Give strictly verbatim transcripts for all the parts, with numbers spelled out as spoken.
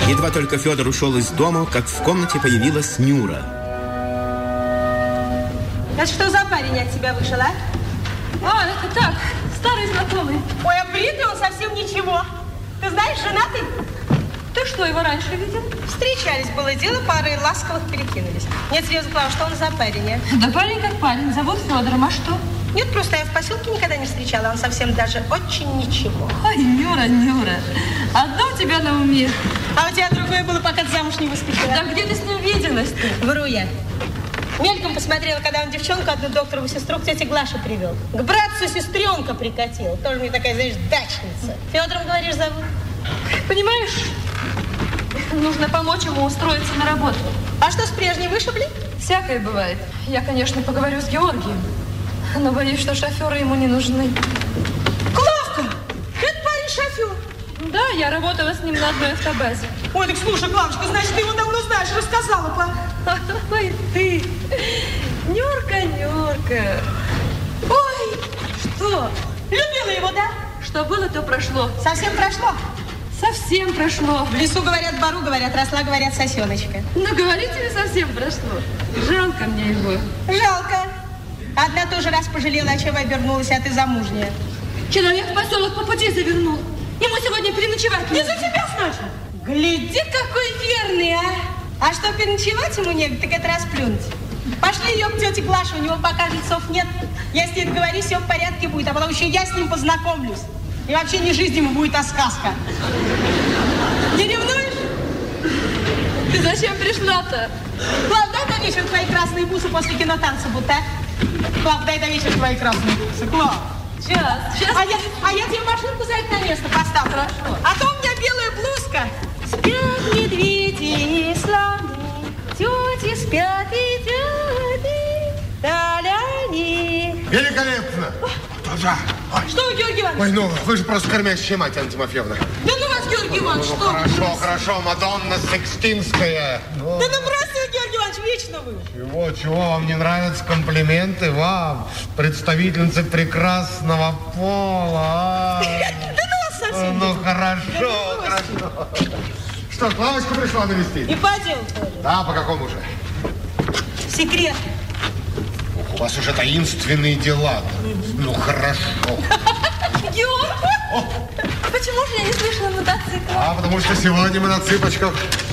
Едва только Федор ушел из дома, как в комнате появилась Нюра. Это что за парень от тебя вышел, а? А, это так, старый знакомый. Ой, а бритый он совсем ничего. Ты знаешь, женатый? Ты что, его раньше видел? Встречались, было дело, пары ласковых перекинулись. Нет, серьезно, Клава, что он за парень, а? Да парень как парень, зовут Федором, а что? Нет, просто я в поселке никогда не встречала, он совсем даже очень ничего. Ой, Нюра, Нюра, одно у тебя на уме. А у тебя другое было, пока ты замуж не выскочила. Да где ты с ним виделась-то? Вру я. Мельком посмотрела, когда он девчонку, одну докторову сестру к тете Глаше привел. К братцу сестренка прикатил. Тоже мне такая, знаешь, дачница. Федором, говоришь, зовут? Понимаешь, нужно помочь ему устроиться на работу. А что, с прежней вышибли? Всякое бывает. Я, конечно, поговорю с Георгием, но боюсь, что шоферы ему не нужны. Клавка! Это парень шофер. Да, я работала с ним на одной автобазе. Ой, так слушай, Клавочка, значит, ты его давно знаешь, рассказала бы. Ой, ты, Нюрка, Нюрка. Ой, что? Любила его, да? Что было, то прошло. Совсем прошло? Совсем прошло. В лесу, говорят, бару, говорят, росла, говорят, сосеночка. Ну, говорите ли, совсем прошло. Жалко мне его. Жалко. Одна тоже раз пожалела, а чем обернулась, а ты замужняя. Человек в поселок по пути завернул. Ему сегодня переночевать не за тебя, значит? Гляди, какой верный, а! А что переночевать ему негде, так это расплюнуть. Пошли ее к тете Глаше, у него пока жильцов нет. Я с ней договорюсь, все в порядке будет, а потом еще я с ним познакомлюсь. И вообще не жизнь ему будет, а сказка. Не ревнуешь? Ты зачем пришла-то? Клав, дай до вечера твои красные бусы после кинотанца будут, а? Клав, дай до вечера твои красные бусы. Клав. Сейчас, сейчас. А я, а я тебе машинку за это на место поставлю. Хорошо. А то у меня белая блузка. Спят медведи и слоны, тети спят и дяди, таляни. Великолепно. Тоже. Ой. Что вы, Георгий Иванович? Ой, ну, вы же просто кормящая мать, Анна Тимофеевна. Да ну вас, Георгий Иванович, ну, что? Хорошо, хорошо, Мадонна Секстинская. Ну. Да ну бросьте вы, Георгий Иванович, вечно вы. Чего, чего, вам не нравятся комплименты? Вам, представительнице прекрасного пола. Да ну вас совсем. Ну, хорошо, хорошо. Что, Клавочка пришла навестить? И по делу тоже. Да, по какому же? Секрет. У вас уже таинственные дела. Ну, хорошо. Георг, почему же я не слышала мотоцикла? А, потому что сегодня мы на цыпочках.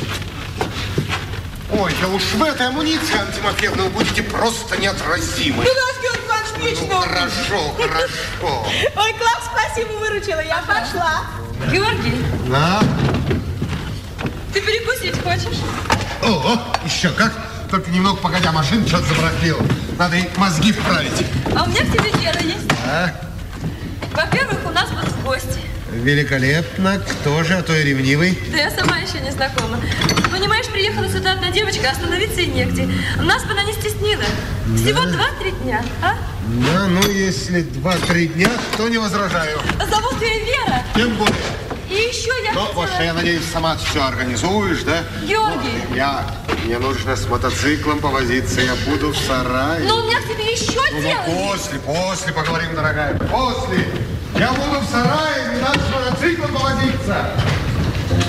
Ой, да уж в этой амуниции, Анна Тимофеевна, вы будете просто неотразимы. Да нас, Георгий Иванович, вечно. Ну, хорошо, хорошо. Ой, Клав, спасибо, выручила, я пошла. Георгий, Да? ты перекусить хочешь? О, еще как. Только немного погодя, машина что-то забрахлила. Надо и мозги вправить. А у меня к тебе дело есть. А? Во-первых, у нас будут гости. Великолепно. Кто же, а то и ревнивый? Да я сама еще не знакома. Понимаешь, приехала сюда одна девочка, остановиться и негде. Нас бы она не стеснила. Всего Да. два-три дня, а? Да, ну, если два-три дня, то не возражаю. Зовут ее Вера. Тем более. И еще я Ну, хотела... Маша, я надеюсь, сама все организуешь, да? Георгий. Ну, я... Мне нужно с мотоциклом повозиться, я буду в сарае. Но у меня к тебе еще Ну, дело ну, есть. после, после поговорим, дорогая. После. Я буду в сарае, не надо с мотоциклом повозиться.